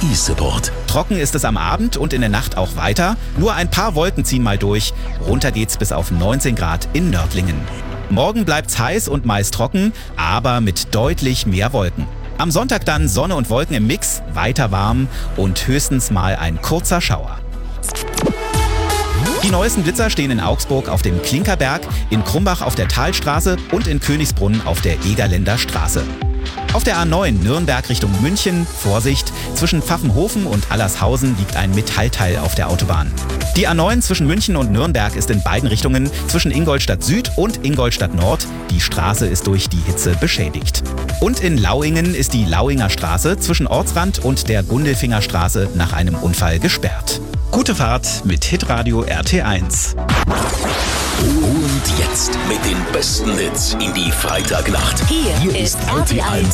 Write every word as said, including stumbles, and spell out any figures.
Verkehrssupport. Trocken ist es am Abend und in der Nacht auch weiter. Nur ein paar Wolken ziehen mal durch. Runter geht's bis auf neunzehn Grad in Nördlingen. Morgen bleibt's heiß und meist trocken, aber mit deutlich mehr Wolken. Am Sonntag dann Sonne und Wolken im Mix, weiter warm und höchstens mal ein kurzer Schauer. Die neuesten Blitzer stehen in Augsburg auf dem Klinkerberg, in Krumbach auf der Talstraße und in Königsbrunn auf der Egerländer Straße. Auf der A neun Nürnberg Richtung München, Vorsicht, zwischen Pfaffenhofen und Allershausen liegt ein Metallteil auf der Autobahn. Die A neun zwischen München und Nürnberg ist in beiden Richtungen zwischen Ingolstadt Süd und Ingolstadt Nord. Die Straße ist durch die Hitze beschädigt. Und in Lauingen ist die Lauinger Straße zwischen Ortsrand und der Gundelfinger Straße nach einem Unfall gesperrt. Gute Fahrt mit Hitradio R T eins. Und jetzt mit den besten Hits in die Freitagnacht. Hier, Hier ist R T eins.